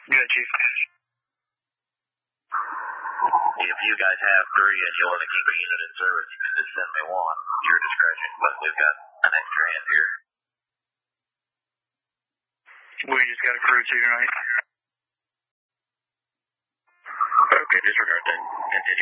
Good, Chief. If you guys have 3 and you want to keep a unit in service, you can just send me one. Your discretion, but we've got an extra hand here. We just got a crew too, right? Okay, disregard that. Continue.